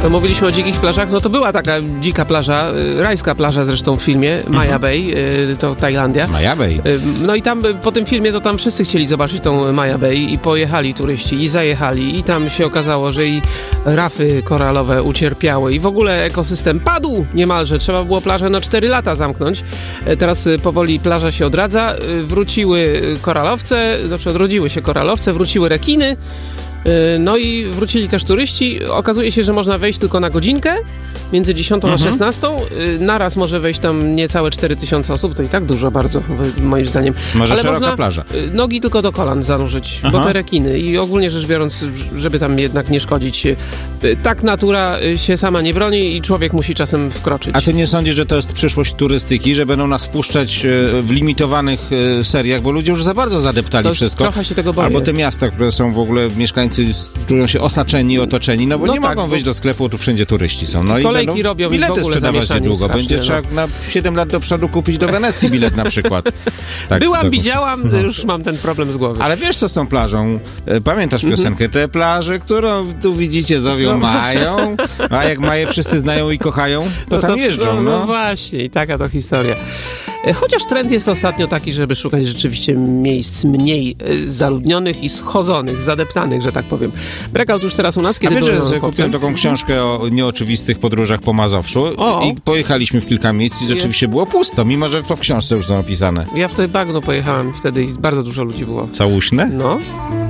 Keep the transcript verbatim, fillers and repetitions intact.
No, mówiliśmy o dzikich plażach, no to była taka dzika plaża, y, rajska plaża zresztą w filmie, Maya Bay, y, to Tajlandia. Maya Bay. Y, no i tam y, po tym filmie to tam wszyscy chcieli zobaczyć tą Maya Bay i pojechali turyści i zajechali i tam się okazało, że i rafy koralowe ucierpiały i w ogóle ekosystem padł niemalże. Trzeba było plażę na cztery lata zamknąć. Y, teraz y, powoli plaża się odradza, y, wróciły koralowce, znaczy odrodziły się koralowce, wróciły rekiny. No i wrócili też turyści. Okazuje się, że można wejść tylko na godzinkę między dziesiątą mhm. a szesnastą. Naraz może wejść tam niecałe cztery tysiące osób. To i tak dużo bardzo, moim zdaniem. Może ale szeroka można plaża. Nogi tylko do kolan zanurzyć, Aha. bo te rekiny i ogólnie rzecz biorąc, żeby tam jednak nie szkodzić. Tak natura się sama nie broni i człowiek musi czasem wkroczyć. A ty nie sądzisz, że to jest przyszłość turystyki, że będą nas wpuszczać w limitowanych seriach, bo ludzie już za bardzo zadeptali to wszystko. Trochę się tego boję. Albo te miasta, które są w ogóle mieszkańcy czują się osaczeni, otoczeni, no bo no nie tak, mogą bo... wyjść do sklepu, tu wszędzie turyści są. No kolejki i robią bilety i w ogóle sprzedawać niedługo. strasznie, Będzie no. trzeba na siedem lat do przodu kupić do Wenecji bilet na przykład. Tak, Byłam, widziałam, no. już mam ten problem z głowy. Ale wiesz, co z tą plażą? Pamiętasz piosenkę? Te plaże, którą tu widzicie, zowią mają, a jak maje wszyscy znają i kochają, to no tam to, jeżdżą. No, no. no właśnie, i taka to historia. Chociaż trend jest ostatnio taki, żeby szukać rzeczywiście miejsc mniej zaludnionych i schodzonych, zadeptanych, że tak powiem. Breakout już teraz u nas, kiedy A wiesz, byłem że kupiłem taką książkę o nieoczywistych podróżach po Mazowszu o. i pojechaliśmy w kilka miejsc i rzeczywiście było pusto, mimo że to w książce już są opisane. Ja w te bagno pojechałem wtedy i bardzo dużo ludzi było. Całuśne? No.